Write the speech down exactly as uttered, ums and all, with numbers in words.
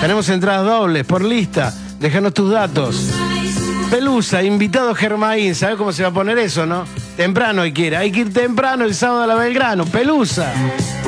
Tenemos entradas dobles por lista. Déjanos tus datos. Pelusa, invitado Germain. ¿Sabes cómo se va a poner eso, no? Temprano hay que ir. Hay que ir temprano el sábado a la Belgrano. Pelusa.